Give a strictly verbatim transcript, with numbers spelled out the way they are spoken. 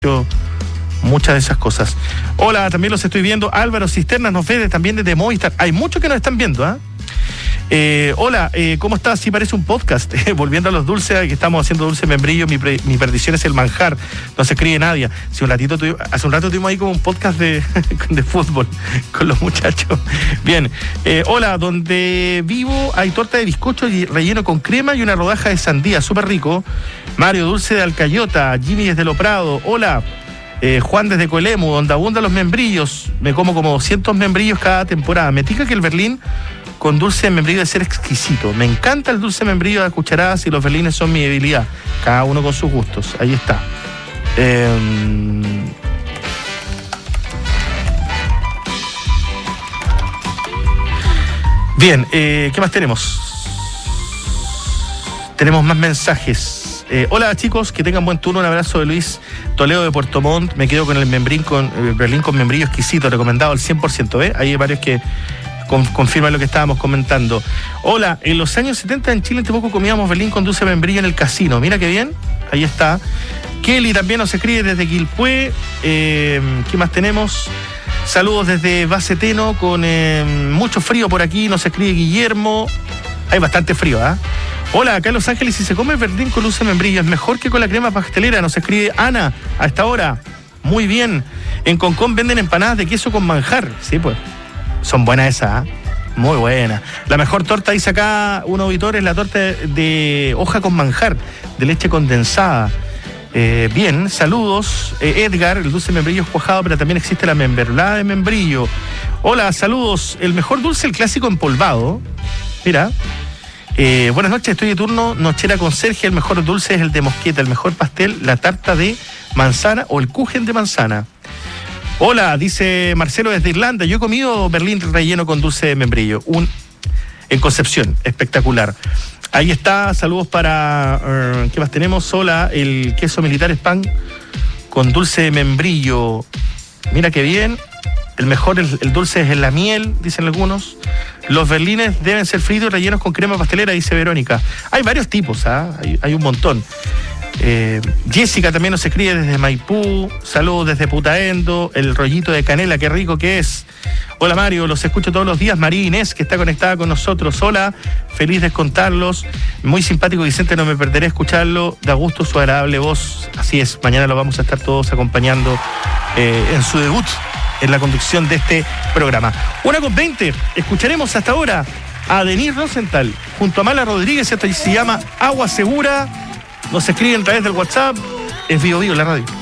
muchas de esas cosas. Hola, también los estoy viendo. Álvaro Cisternas nos ve también desde Movistar. Hay muchos que nos están viendo, ¿ah? ¿eh? Eh, hola, eh, ¿cómo estás? Sí, parece un podcast. Volviendo a los dulces, que estamos haciendo dulce membrillo, mi, pre, mi perdición es el manjar. No se escribe nadie. Si un ratito tuvi, hace un rato tuvimos ahí como un podcast de, de fútbol con los muchachos. Bien, eh, hola, donde vivo hay torta de bizcocho y relleno con crema y una rodaja de sandía, súper rico. Mario, dulce de alcayota. Jimmy desde Lo Prado. Hola. Eh, Juan desde Coelemu, donde abundan los membrillos. Me como como doscientos membrillos cada temporada. Me tica que el Berlín con dulce de membrillo debe ser exquisito. Me encanta el dulce de membrillo a cucharadas y los berlines son mi debilidad. Cada uno con sus gustos. Ahí está. Eh... Bien, eh, ¿qué más tenemos? Tenemos más mensajes. Eh, hola chicos, que tengan buen turno. Un abrazo de Luis Toledo de Puerto Montt. Me quedo con el membrín con el Berlín con membrillo exquisito, recomendado al cien por ciento. ¿Ve? Hay varios que con, confirman lo que estábamos comentando. Hola, en los años setenta en Chile en Temuco comíamos Berlín con dulce de membrillo en el casino. Mira qué bien, ahí está. Kelly también nos escribe desde Quilpué. Eh, ¿Qué más tenemos? Saludos desde Baceteno con eh, mucho frío por aquí. Nos escribe Guillermo. Hay bastante frío, ¿ah? ¿eh? Hola, acá en Los Ángeles, si se come el Berlín con dulce de membrillo, es mejor que con la crema pastelera. Nos escribe Ana a esta hora. Muy bien. En Concón venden empanadas de queso con manjar. Sí, pues. Son buenas esas, ¿eh? Muy buenas. La mejor torta, dice acá un auditor, es la torta de, de hoja con manjar, de leche condensada. Eh, bien, saludos. Eh, Edgar, el dulce de membrillo es cuajado, pero también existe la memberlada de membrillo. Hola, saludos. El mejor dulce, el clásico empolvado. Mira. Eh, buenas noches, estoy de turno nochera con Sergio. El mejor dulce es el de mosqueta, el mejor pastel, la tarta de manzana o el kuchen de manzana. Hola, dice Marcelo desde Irlanda. Yo he comido Berlín relleno con dulce de membrillo, un, en Concepción, espectacular. Ahí está, saludos para, uh, ¿qué más tenemos? Hola, el queso militar es pan con dulce de membrillo. Mira qué bien. El mejor, el, el dulce es en la miel, dicen algunos. Los berlines deben ser fritos y rellenos con crema pastelera, dice Verónica. Hay varios tipos, ¿ah? hay, hay un montón. Eh, Jessica también nos escribe desde Maipú. Saludos desde Putaendo. El rollito de canela, qué rico que es. Hola Mario, los escucho todos los días. María Inés, que está conectada con nosotros. Hola, feliz de contarlos. Muy simpático Vicente, no me perderé escucharlo. Da gusto su agradable voz. Así es, mañana lo vamos a estar todos acompañando eh, en su debut en la conducción de este programa. Una con veinte, escucharemos hasta ahora a Denise Rosenthal junto a Mala Rodríguez. Esto se llama Agua Segura. Nos escriben a través del WhatsApp. Es Vivo Vivo la radio.